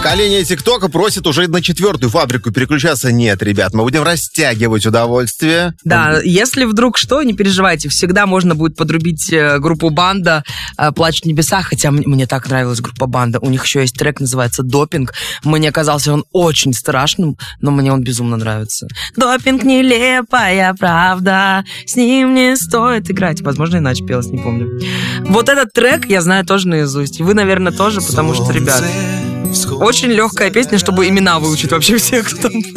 Поколение ТикТока просит уже на 4-ю фабрику переключаться. Нет, ребят, мы будем растягивать удовольствие. Да, если вдруг что, не переживайте, всегда можно будет подрубить группу «Банда» «Плачут небеса», хотя мне так нравилась группа «Банда». У них еще есть трек, называется «Допинг». Мне казался он очень страшным, но мне он безумно нравится. Допинг — нелепая правда, с ним не стоит играть. Возможно, иначе пелось, не помню. Вот этот трек я знаю тоже наизусть. И вы, наверное, тоже, потому что, ребят, очень легкая песня, чтобы имена выучить вообще всех, кто там